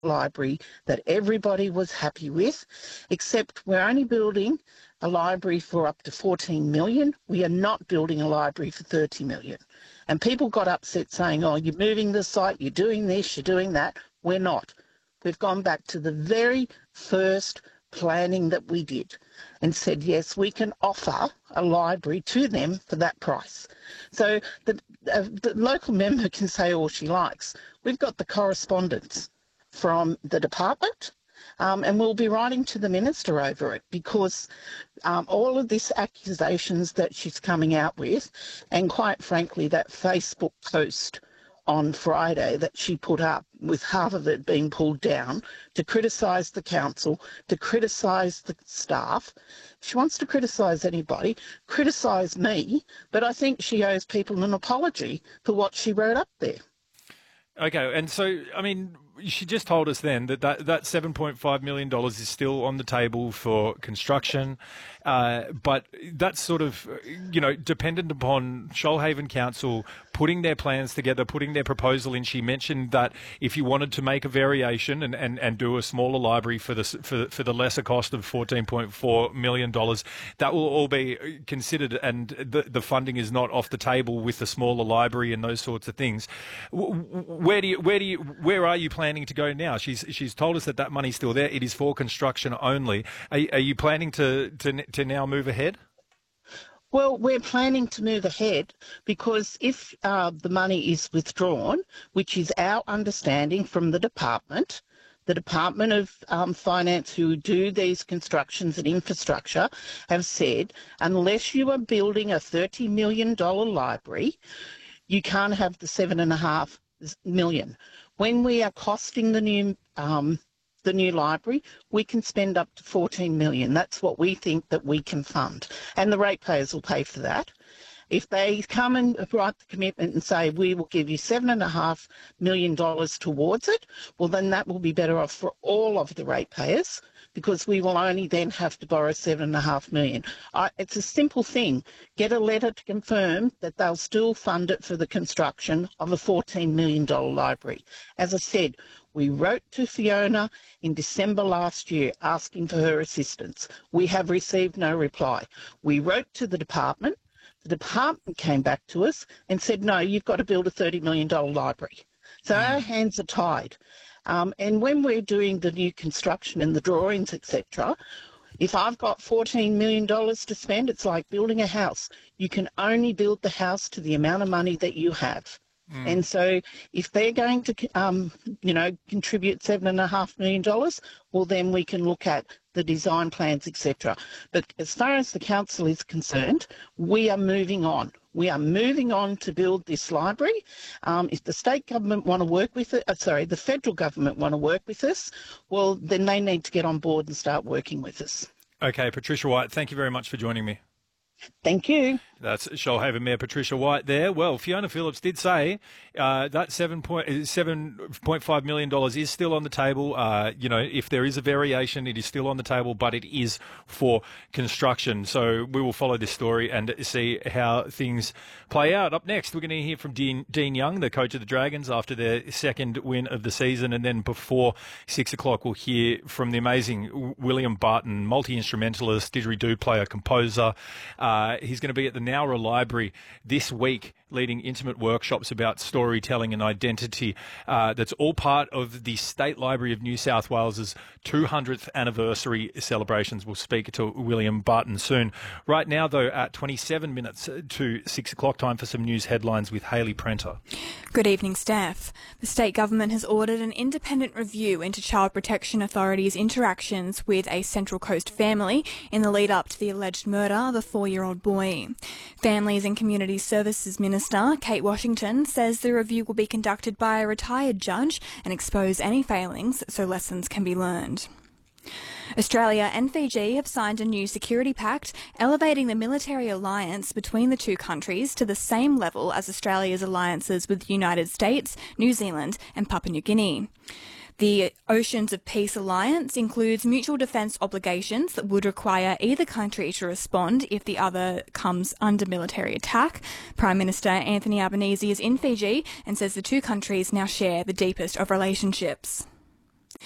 library that everybody was happy with, except we're only building a library for up to 14 million. We are not building a library for 30 million. And people got upset saying, oh, you're moving the site, you're doing this, you're doing that. We're not. We've gone back to the very first planning that we did and said, yes, we can offer a library to them for that price. So the local member can say all she likes. We've got the correspondence from the department, and we'll be writing to the minister over it, because all of these accusations that she's coming out with, and quite frankly, that Facebook post on Friday that she put up with half of it being pulled down to criticise the council, to criticise the staff. If she wants to criticise anybody, criticise me, but I think she owes people an apology for what she wrote up there. Okay, and so, I mean, she just told us then that $7.5 million is still on the table for construction, but that's sort of, dependent upon Shoalhaven Council putting their plans together, putting their proposal in. She mentioned that if you wanted to make a variation and do a smaller library for the lesser cost of $14.4 million, that will all be considered, and the funding is not off the table with the smaller library and those sorts of things. Where are you planning to go now? She's told us that money's still there. It is for construction only. Are you planning to now move ahead? Well, we're planning to move ahead because if the money is withdrawn, which is our understanding from the Department of Finance, who do these constructions and infrastructure, have said, unless you are building a $30 million library, you can't have the $7.5 million. When we are costing the new library, we can spend up to $14 million. That's what we think that we can fund, and the ratepayers will pay for that. If they come and write the commitment and say, we will give you $7.5 million towards it, well, then that will be better off for all of the ratepayers, because we will only then have to borrow $7.5 million. It's a simple thing. Get a letter to confirm that they'll still fund it for the construction of a $14 million library. As I said, we wrote to Fiona in December last year asking for her assistance. We have received no reply. We wrote to the department. The department came back to us and said, no, you've got to build a $30 million library. So our hands are tied. And when we're doing the new construction and the drawings, etc., if I've got $14 million to spend, it's like building a house. You can only build the house to the amount of money that you have. And so if they're going to, contribute $7.5 million, well, then we can look at the design plans, etc. But as far as the council is concerned, we are moving on. We are moving on to build this library. If the state government want to work with it, the federal government want to work with us, well, then they need to get on board and start working with us. Okay, Patricia White, thank you very much for joining me. Thank you. That's Shoalhaven Mayor Patricia White there. Well, Fiona Phillips did say that $7.5 million is still on the table. If there is a variation, it is still on the table, but it is for construction. So we will follow this story and see how things play out. Up next, we're going to hear from Dean Young, the coach of the Dragons, after their second win of the season. And then before 6 o'clock, we'll hear from the amazing William Barton, multi-instrumentalist, didgeridoo player, composer. He's going to be at the Nowra Library this week, leading intimate workshops about storytelling and identity. That's all part of the State Library of New South Wales's 200th anniversary celebrations. We'll speak to William Barton soon. Right now, though, at 27 minutes to 6 o'clock, time for some news headlines with Hayley Prenter. Good evening, Steph. The state government has ordered an independent review into Child Protection Authority's interactions with a Central Coast family in the lead up to the alleged murder of a 4-year-old boy. Families and Community Services Minister Kate Washington says the review will be conducted by a retired judge and expose any failings so lessons can be learned. Australia and Fiji have signed a new security pact, elevating the military alliance between the two countries to the same level as Australia's alliances with the United States, New Zealand and Papua New Guinea. The Oceans of Peace Alliance includes mutual defence obligations that would require either country to respond if the other comes under military attack. Prime Minister Anthony Albanese is in Fiji and says the two countries now share the deepest of relationships.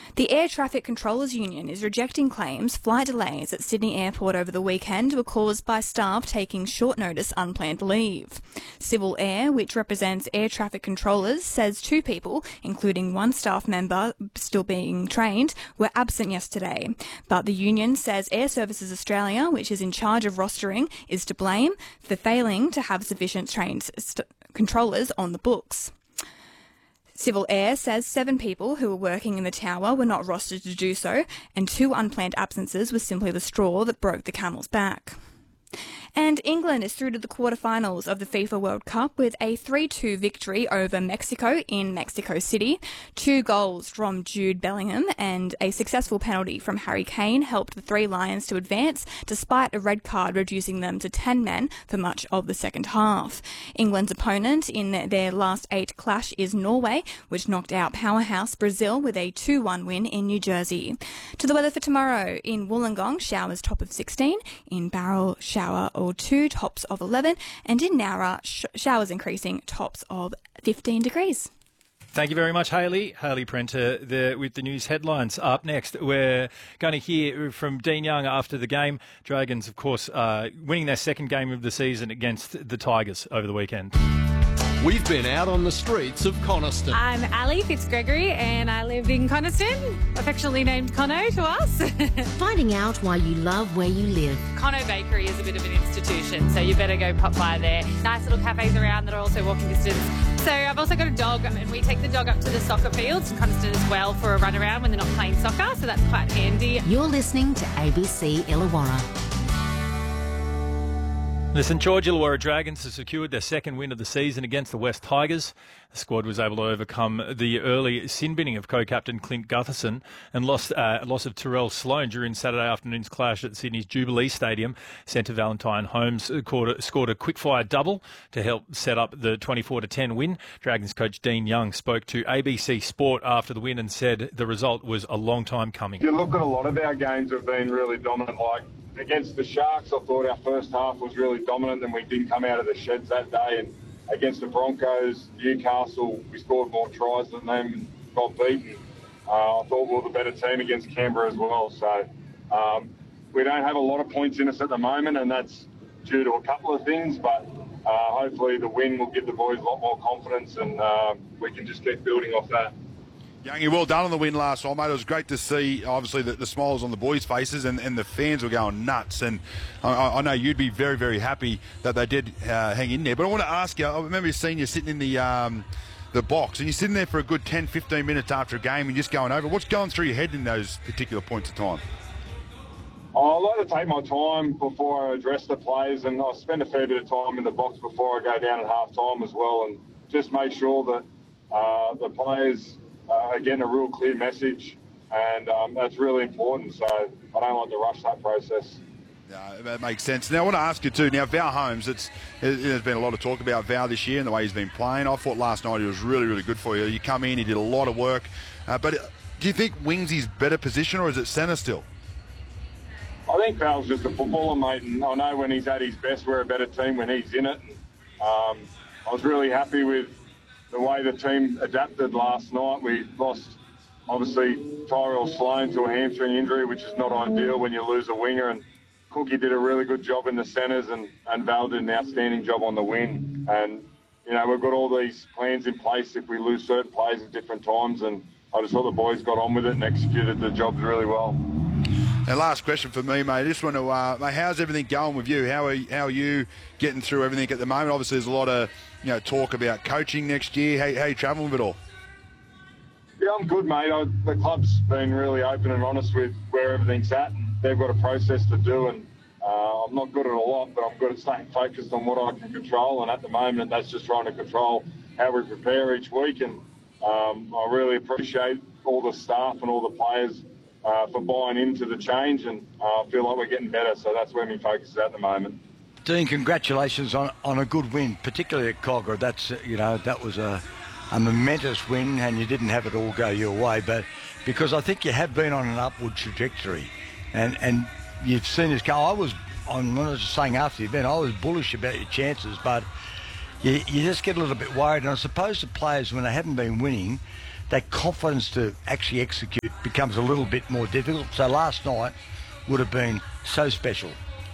The Air Traffic Controllers Union is rejecting claims flight delays at Sydney Airport over the weekend were caused by staff taking short-notice unplanned leave. Civil Air, which represents air traffic controllers, says 2 people, including 1 staff member still being trained, were absent yesterday. But the union says Air Services Australia, which is in charge of rostering, is to blame for failing to have sufficient trained controllers on the books. Civil Air says 7 people who were working in the tower were not rostered to do so, and 2 unplanned absences were simply the straw that broke the camel's back. And England is through to the quarterfinals of the FIFA World Cup with a 3-2 victory over Mexico in Mexico City. 2 goals from Jude Bellingham and a successful penalty from Harry Kane helped the 3 Lions to advance, despite a red card reducing them to 10 men for much of the second half. England's opponent in their last 8 clash is Norway, which knocked out powerhouse Brazil with a 2-1 win in New Jersey. To the weather for tomorrow: in Wollongong, showers top of 16, in Barrel, shower or 2, tops of 11, and in Nowra, showers increasing, tops of 15 degrees. Thank you very much, Hayley. Hayley Prenter there with the news headlines. Up next, we're going to hear from Dean Young after the game. Dragons, of course, winning their second game of the season against the Tigers over the weekend. We've been out on the streets of Coniston. I'm Ali Fitzgregory and I live in Coniston, affectionately named Conno to us. Finding out why you love where you live. Conno Bakery is a bit of an institution, so you better go pop by there. Nice little cafes around that are also walking distance. So I've also got a dog, and we take the dog up to the soccer fields in Coniston as well for a run around when they're not playing soccer, so that's quite handy. You're listening to ABC Illawarra. The St George Illawarra Dragons have secured their second win of the season against the West Tigers. The squad was able to overcome the early sin binning of co-captain Clint Gutherson and loss of Terrell Sloan during Saturday afternoon's clash at Sydney's Jubilee Stadium. Centre Valentine Holmes scored a quick-fire double to help set up the 24-10 win. Dragons coach Dean Young spoke to ABC Sport after the win and said the result was a long time coming. You look at a lot of our games have been really dominant. Like against the Sharks, I thought our first half was really dominant and we didn't come out of the sheds that day. And against the Broncos, Newcastle, we scored more tries than them and got beaten. I thought we were the better team against Canberra as well. So we don't have a lot of points in us at the moment, and that's due to a couple of things. But hopefully the win will give the boys a lot more confidence and we can just keep building off that. Youngie, well done on the win last night, mate. It was great to see, obviously, the smiles on the boys' faces and the fans were going nuts. And I know you'd be very, very happy that they did hang in there. But I want to ask you, I remember seeing you sitting in the box and you're sitting there for a good 10, 15 minutes after a game and just going over. What's going through your head in those particular points of time? I like to take my time before I address the players, and I spend a fair bit of time in the box before I go down at half-time as well, and just make sure that the players are getting a real clear message, and that's really important. So I don't like to rush that process. Yeah, that makes sense. Now, I want to ask you too, now Val Holmes, there's been a lot of talk about Val this year and the way he's been playing. I thought last night he was really, really good for you. You come in, he did a lot of work. But do you think wing's his better position, or is it centre still? I think Val's just a footballer, mate, and I know when he's at his best, we're a better team when he's in it. I was really happy with the way the team adapted last night. We lost, obviously, Tyrell Sloan to a hamstring injury, which is not ideal when you lose a winger, and Cookie did a really good job in the centres, and Val did an outstanding job on the wing. And, you know, we've got all these plans in place if we lose certain players at different times, and I just thought the boys got on with it and executed the jobs really well. And last question for me, mate. I just want to, mate, how's everything going with you? How are you getting through everything at the moment? Obviously, there's a lot of talk about coaching next year. How are you travelling with it all? Yeah, I'm good, mate. The club's been really open and honest with where everything's at. They've got a process to do, and I'm not good at a lot, but I'm good at staying focused on what I can control. And at the moment, that's just trying to control how we prepare each week. And I really appreciate all the staff and all the players for buying into the change, and I feel like we're getting better, so that's where my focus is at the moment. Dean, congratulations on a good win, particularly at Cogra. That's that was a momentous win, and you didn't have it all go your way, but because I think you have been on an upward trajectory, and you've seen this go. I'm not just saying after the event, I was bullish about your chances, but you just get a little bit worried, and I suppose the players, when they haven't been winning, that confidence to actually execute becomes a little bit more difficult. So last night would have been so special.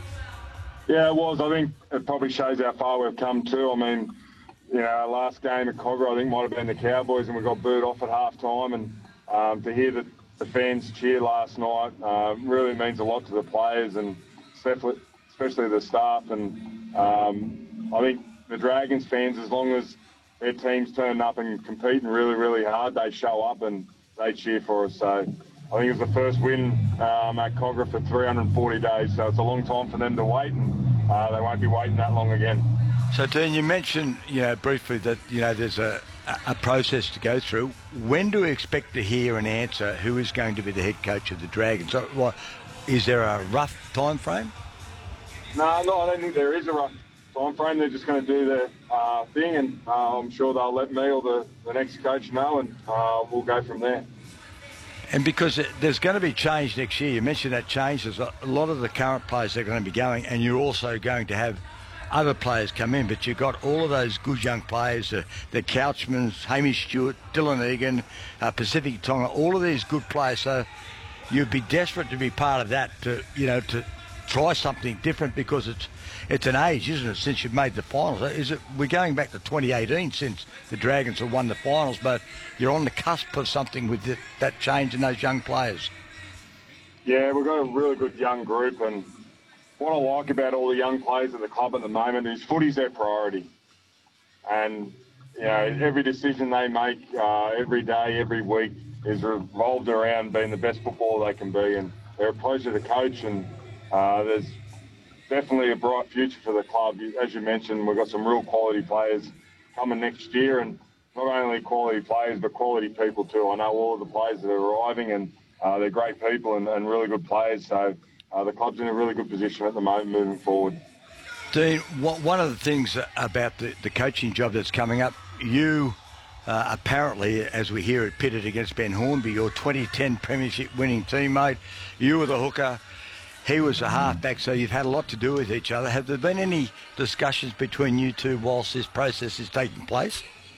Yeah, it was. I think it probably shows how far we've come too. I mean, our last game at Cogra, I think, might have been the Cowboys, and we got booed off at half time. And to hear the fans cheer last night really means a lot to the players and especially the staff. And I think the Dragons fans, as long as their teams turn up and competing really, really hard, they show up and they cheer for us. So I think it's the first win at Cogra for 340 days, so it's a long time for them to wait, and they won't be waiting that long again. So, Dean, you mentioned, briefly that, there's a process to go through. When do we expect to hear an answer who is going to be the head coach of the Dragons? So, is there a rough time frame? No, I don't think there is a rough time frame. They're just going to do their thing, and I'm sure they'll let me or the next coach know, and we'll go from there. And because there's going to be change next year, you mentioned that change. There's a lot of the current players that are going to be going, and you're also going to have other players come in. But you've got all of those good young players, the Couchmans, Hamish Stewart, Dylan Egan, Pacific Tonga, all of these good players. So you'd be desperate to be part of that, to try something different, because it's an age, isn't it, since you've made the finals? We're going back to 2018 since the Dragons have won the finals, but you're on the cusp of something with that change in those young players. Yeah, we've got a really good young group, and what I like about all the young players at the club at the moment is footy's their priority. And, every decision they make every day, every week is revolved around being the best footballer they can be, and they're a pleasure to coach, and there's definitely a bright future for the club. As you mentioned, we've got some real quality players coming next year, and not only quality players, but quality people too. I know all of the players that are arriving, and they're great people and really good players. So the club's in a really good position at the moment moving forward. Dean, one of the things about the coaching job that's coming up, you apparently, as we hear it, pitted against Ben Hornby, your 2010 premiership winning teammate. You were the hooker. He was a halfback, so you've had a lot to do with each other. Have there been any discussions between you two whilst this process is taking place?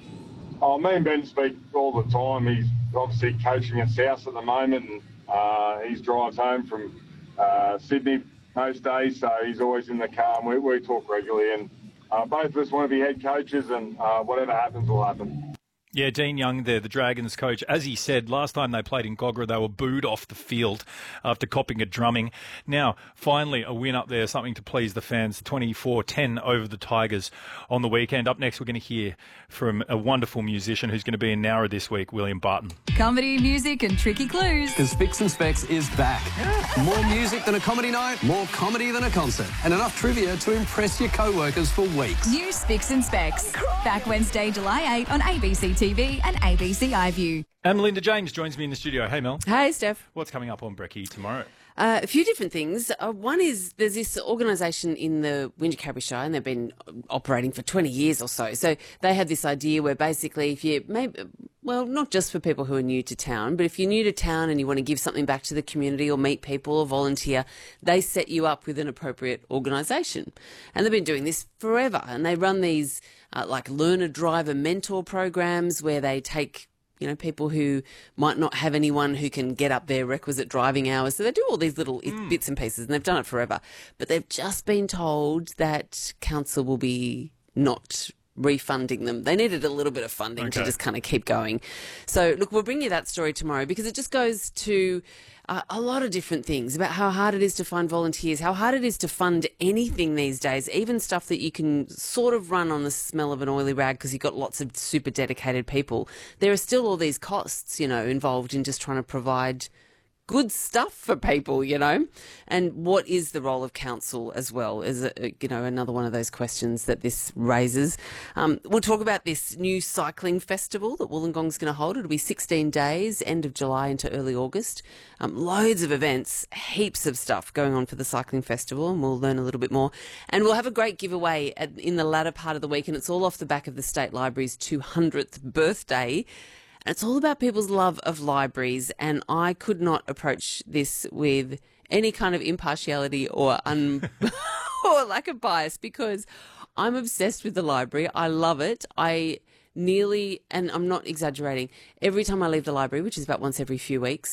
Oh, me and Ben speak all the time. He's obviously coaching at South at the moment, and he drives home from Sydney most days, so he's always in the car, and we talk regularly. And both of us want to be head coaches, and whatever happens will happen. Yeah, Dean Young there, the Dragons coach. As he said, last time they played in Cogra, they were booed off the field after copping a drumming. Now, finally, a win up there, something to please the fans. 24-10 over the Tigers on the weekend. Up next, we're going to hear from a wonderful musician who's going to be in Nowra this week, William Barton. Comedy, music and tricky clues. Because Spicks and Specs is back. More music than a comedy night, more comedy than a concert, and enough trivia to impress your co-workers for weeks. New Spicks and Specs. Back Wednesday, July 8 on ABC TV and ABC iView. And Melinda James joins me in the studio. Hey, Mel. Hey, Steph. What's coming up on Brekkie tomorrow? A few different things. One is there's this organisation in the Wingecarry Shire, and they've been operating for 20 years or so. So they have this idea where basically if you not just for people who are new to town, but if you're new to town and you want to give something back to the community or meet people or volunteer, they set you up with an appropriate organisation. And they've been doing this forever. And they run these like learner driver mentor programs where they take people who might not have anyone who can get up their requisite driving hours. So they do all these little bits and pieces, and they've done it forever. But they've just been told that council will be not refunding them. They needed a little bit of funding to just kind of keep going. So, look, we'll bring you that story tomorrow because it just goes to a lot of different things about how hard it is to find volunteers, how hard it is to fund anything these days, even stuff that you can sort of run on the smell of an oily rag because you've got lots of super dedicated people. There are still all these costs, involved in just trying to provide good stuff for people, and what is the role of council as well is, another one of those questions that this raises. We'll talk about this new cycling festival that Wollongong's going to hold. It'll be 16 days, end of July into early August. Loads of events, heaps of stuff going on for the cycling festival, and we'll learn a little bit more. And we'll have a great giveaway in the latter part of the week, and it's all off the back of the State Library's 200th birthday. It's all about people's love of libraries, and I could not approach this with any kind of impartiality or or lack of bias because I'm obsessed with the library. I love it. I nearly, and I'm not exaggerating, every time I leave the library, which is about once every few weeks,